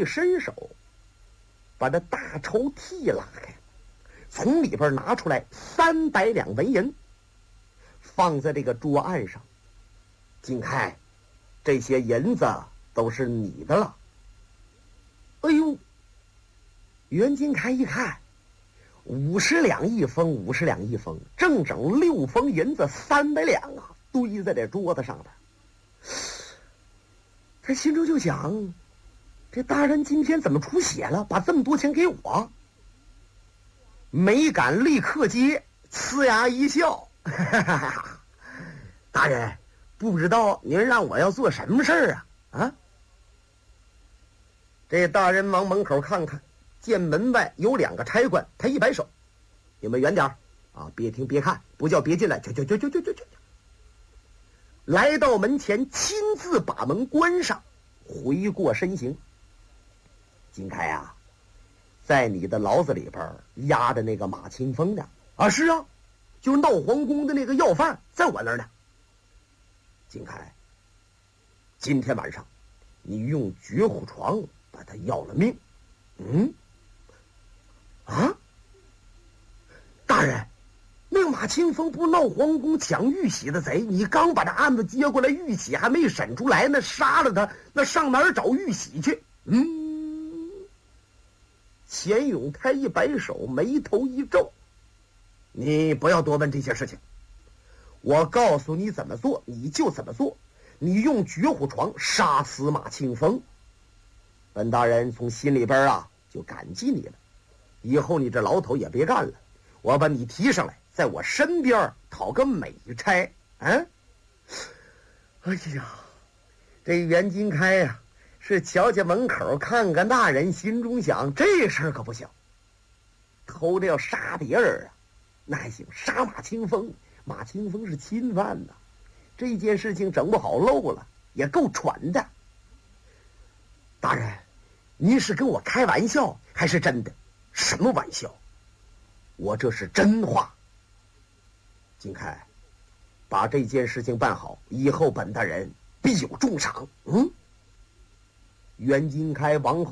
伸手，把这大抽屉拉开，从里边拿出来300两纹银，放在这个桌案上。金开，这些银子都是你的了。哎呦，袁金开一看，50两一封，50两一封，整整6封银子300两啊，堆在这桌子上的。他心中就想，这大人今天怎么出血了，把这么多钱给我？没敢立刻接，呲牙一笑，大人，不知道您让我要做什么事儿啊？啊！这大人往门口看看，见门外有2个差官，他一摆手：“你们远点啊，别听别看，不叫别进来，去。”来到门前，亲自把门关上，回过身形。金开啊，在你的牢子里边压着那个马清风呢。啊，是啊，就是闹皇宫的那个要犯，在我那儿呢。金开，今天晚上你用绝户床把他要了命。大人，那个马清风不是闹皇宫抢玉玺的贼，你刚把这案子接过来，玉玺还没审出来呢，杀了他，那上哪儿找玉玺去？钱永泰一摆手，眉头一皱：“你不要多问这些事情，我告诉你怎么做，你就怎么做。你用绝户床杀死马清风，本大人从心里边就感激你了。以后你这牢头也别干了，我把你提上来，在我身边讨个美差。”哎呀，这袁金开呀，是瞧见门口看看大人，心中想，这事儿可不小，偷着要杀别人啊，那还行，杀马清风，马清风是亲犯呐，这件事情整不好漏了，也够喘的。大人，您是跟我开玩笑还是真的？什么玩笑？我这是真话。金开，把这件事情办好，以后本大人必有重赏。袁金开往后